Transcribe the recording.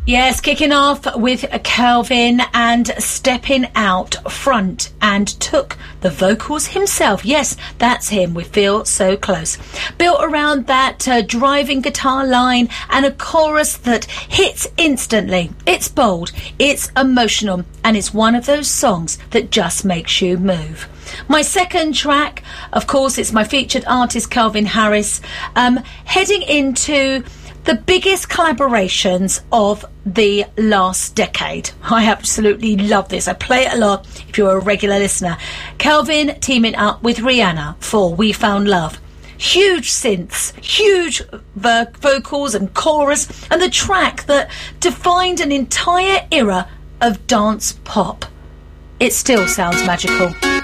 Yes, kicking off with Calvin and stepping out front and took the vocals himself. Yes, that's him. We feel so close. Built around that driving guitar line and a chorus that hits instantly. It's bold, it's emotional, and it's one of those songs that just makes you move. My second track, of course, it's my featured artist, Calvin Harris, heading into the biggest collaborations of the last decade. I absolutely love this. I play it a lot if you're a regular listener. Calvin teaming up with Rihanna for We Found Love. Huge synths, huge vocals and chorus, and the track that defined an entire era of dance pop. It still sounds magical.